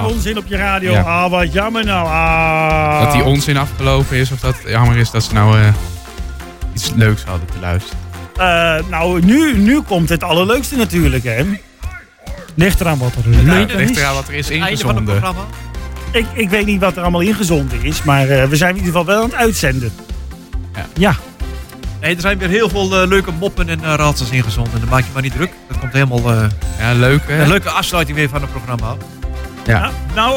onzin op je radio. Ja. Wat jammer nou. Dat die onzin afgelopen is of dat het jammer is dat ze nou iets leuks hadden te luisteren. Nou, nu komt het allerleukste natuurlijk, hè. Ligt eraan wat er Ligt eraan wat er is Het einde van het ingezonden. programma. Ik weet niet wat er allemaal ingezonden is, maar we zijn in ieder geval wel aan het uitzenden. Ja. Nee, er zijn weer heel veel leuke moppen en raadsels ingezonden. Dan maak je maar niet druk. Dat komt helemaal Ja, leuk hè? een leuke afsluiting weer van het programma. Ja. Nou,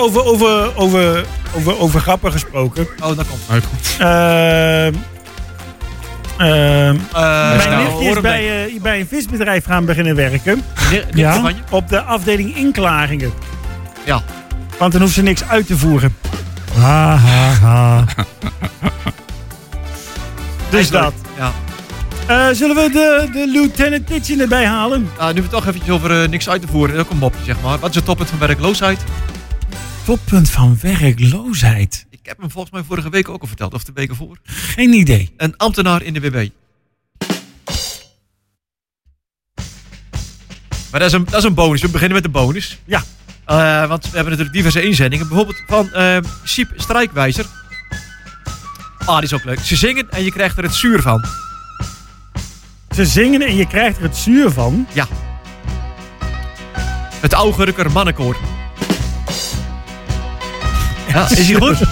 over grappen gesproken. Oh, dat komt. Maar goed. Mijn nou, nichtje is bij een visbedrijf gaan beginnen werken. Ja. Van je? Op de afdeling inklaringen. Ja. Want dan hoeft ze niks uit te voeren. Ha, ha, ha. Dus dat. Ja. Zullen we de Lieutenant Kitchen erbij halen? Nou, nu we het toch eventjes over niks uit te voeren. Ook een mopje, zeg maar. Wat is het toppunt van werkloosheid? Toppunt van werkloosheid. Ik heb hem volgens mij vorige week ook al verteld. Of de weken voor. Geen idee. Een ambtenaar in de WB. Maar dat is een bonus. We beginnen met de bonus. Ja. Want we hebben natuurlijk diverse inzendingen. Bijvoorbeeld van Siep Strijkwijzer. Die is ook leuk. Ze zingen en je krijgt er het zuur van. Ze zingen en je krijgt er het zuur van. Ja. Het Augurker mannenkoor. Ja, is hij goed?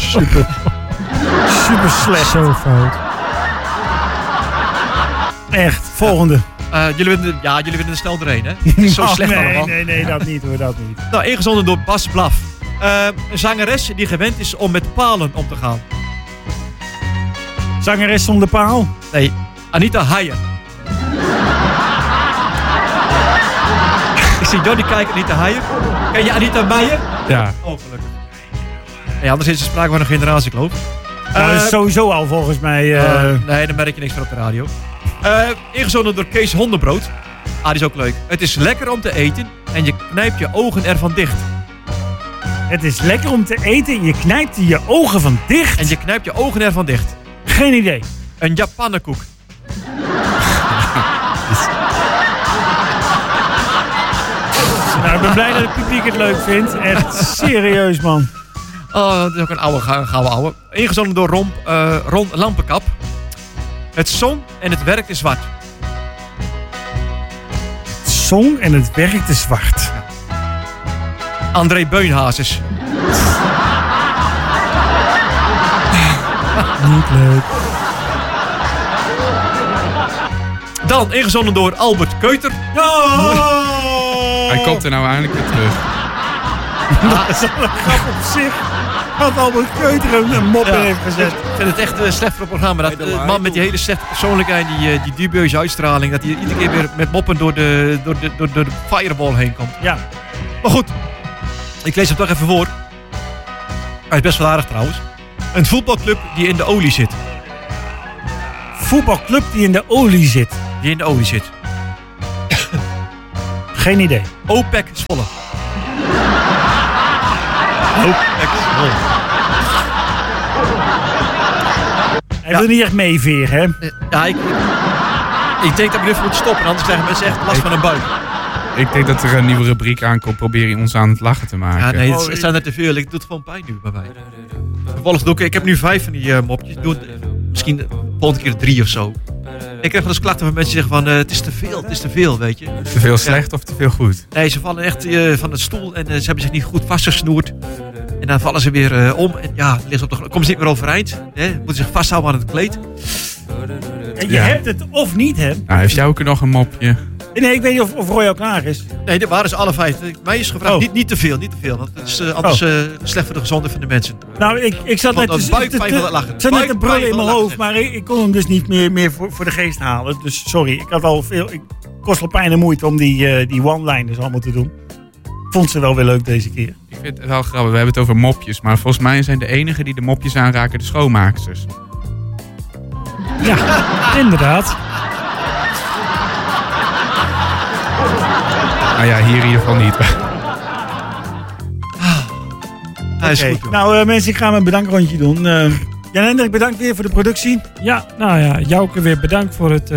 Super slecht. Zo fout. Echt. Volgende. Jullie winnen er snel doorheen, hè? Het is zo slecht allemaal. Nee, dat niet hoor, dat niet. Nou, ingezonden door Bas Blaf. Een zangeres die gewend is om met palen om te gaan. Zangeres zonder paal. Nee, Anita Heijer. Ik zie Johnny kijken, Anita Heijer. Ken je Anita Meijer? Ja. Oh, gelukkig. Nee, anders is er sprake van een generatiekloof. Dat is sowieso al volgens mij. Nee, daar merk je niks van op de radio. Ingezonden door Kees Hondenbrood. Die is ook leuk. Het is lekker om te eten en je knijpt je ogen ervan dicht. Het is lekker om te eten en je knijpt er je ogen van dicht. En je knijpt je ogen ervan dicht. Geen idee. Een Japannenkoek. Nou, ik ben blij dat het publiek het leuk vindt. Echt serieus, man. Oh, dat is ook een gouden ouwe. Ingezonden door Ron Lampenkap. Het zong en het werkte zwart. Het zong en het werkte zwart. André Beunhazes. Niet leuk. Dan ingezonden door Albert Keuter. Hij komt er nou eindelijk weer terug. Dat is wel een grap op zich. Wat Albert Keuter een mop in heeft gezet. Ik vind het echt slecht voor het programma. Dat man met die hele slechte persoonlijkheid, die dubieuze uitstraling, dat hij iedere keer weer met moppen door de fireball heen komt. Ja. Maar goed, ik lees hem toch even voor. Hij is best wel aardig trouwens. Een voetbalclub die in de olie zit. Voetbalclub die in de olie zit. Die in de olie zit. Geen idee. OPEC Zwolle. OPEC Zwolle. Hij wil niet echt meeveren, hè? Ja, ik denk dat we even moeten stoppen, anders krijgen mensen echt last van een buik. Ik denk dat er een nieuwe rubriek aankomt. Proberen ons aan het lachen te maken. Ja, nee, het zijn er te veel. Het doet gewoon pijn nu bij mij. Ik heb nu 5 van die mopjes. Doe misschien de volgende keer 3 of zo. Ik krijg wel eens klachten van mensen die zeggen van het is te veel, weet je. Te veel slecht of te veel goed? Nee, ze vallen echt van de stoel en ze hebben zich niet goed vastgesnoerd. En dan vallen ze weer om. En ja, komen ze niet meer overeind. Hè? Moeten zich vasthouden aan het kleed. En je hebt het of niet, hè? Nou, heeft jij ook nog een mopje? Nee, ik weet niet of Roy al klaar is. Nee, dit waren ze alle 5. Mij is gevraagd niet te veel. Want het is anders slecht voor de gezondheid van de mensen. Nou, ik zat net te brullen in mijn hoofd, maar ik kon hem dus niet meer voor de geest halen. Dus sorry, ik had al veel. Ik kost wel pijn en moeite om die one-liners allemaal te doen. Vond ze wel weer leuk deze keer. Ik vind het wel grappig. We hebben het over mopjes, maar volgens mij zijn de enigen die de mopjes aanraken de schoonmaaksters. Ja, inderdaad. Nou ja, hier in ieder geval niet. Okay. Nou mensen, ik ga mijn bedankrondje doen. Jan Hendrik, bedankt weer voor de productie. Ja, nou ja, Jouke weer bedankt voor het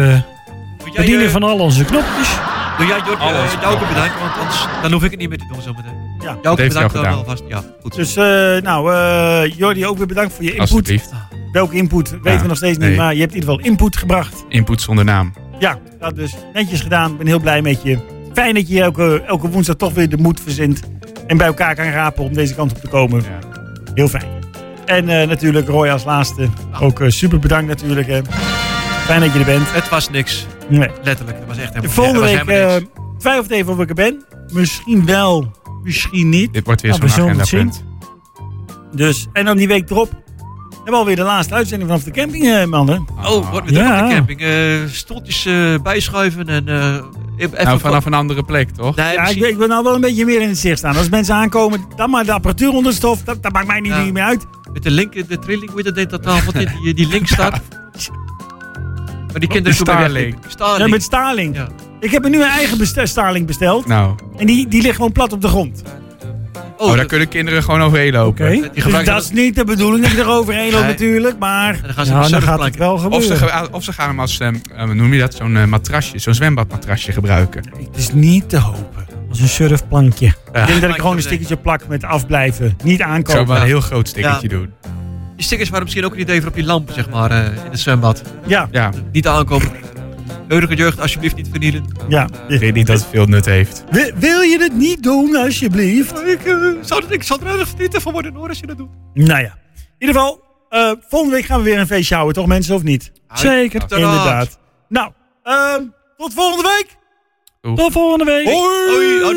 bedienen van al onze knopjes. Doe jij Jouke bedanken, want anders dan hoef ik het niet meer te doen zometeen. Ja. Jou ook heeft hij bedankt al dan gedaan. alvast. Ja, goed. Dus Jordi, ook weer bedankt voor je input. Alsjeblieft. Welke input weten we nog steeds niet, nee. maar je hebt in ieder geval input gebracht. Input zonder naam. Ja, dat dus netjes gedaan. Ik ben heel blij met je. Fijn dat je elke woensdag toch weer de moed verzint en bij elkaar kan rapen om deze kant op te komen. Ja. Heel fijn. En natuurlijk Roy als laatste. Ook super bedankt natuurlijk. Fijn dat je er bent. Het was niks. Nee. Letterlijk. Het was echt De helemaal volgende het was week helemaal niks. twijfelt even of ik er ben. Misschien wel, misschien niet. Dit wordt weer Nou, we zo'n zullen het agendapunt. Dus, en dan die week erop hebben we alweer de laatste uitzending vanaf de camping, mannen. Oh, wordt weer druk Ja. op de camping. Stoeltjes bijschuiven en... even Nou, vanaf een andere plek, toch? Nee, Ja, misschien- ik wil nou wel een beetje meer in het zicht staan. Als mensen aankomen, dan maar de apparatuur onder de stof. Dat maakt mij Ja. niet meer uit. Met de link, de trilling, hoe heet dat dat tafel die link staat. Maar die kinderen doen Starlink. weer Starlink. Ja, met Starlink. Ja. Ik heb er nu een eigen Starlink besteld. Nou, En die ligt gewoon plat op de grond. daar kunnen kinderen gewoon overheen lopen. Oké. Die Dus gebruiken dat is niet de bedoeling dat je er overheen loopt Nee. natuurlijk. Maar En dan gaan ze Ja, met dan gaat surfplanken. het wel gebeuren. Of ze gaan hem als, hoe noem je dat, zo'n matrasje, zo'n zwembadmatrasje gebruiken. het is niet te hopen. Als een surfplankje. Ik denk dat ik gewoon een stickertje plak met afblijven. Niet Ik zou aankomen. wel een heel groot stickertje doen. Die stickers waren misschien ook een idee voor op je lamp, zeg maar, in het zwembad. Ja, Ja, Niet aankomen. Heurige jeugd, alsjeblieft niet vernielen. ja. ik weet niet dat het veel nut heeft. Wil je het niet doen, alsjeblieft? Ik zou er erg verdrietig van worden, hoor, als je dat doet. Nou ja. In ieder geval, volgende week gaan we weer een feestje houden, toch mensen, of niet? Zeker. Uiteraard. Inderdaad. Nou, tot volgende week. Tot volgende week. Hoi. Hoi.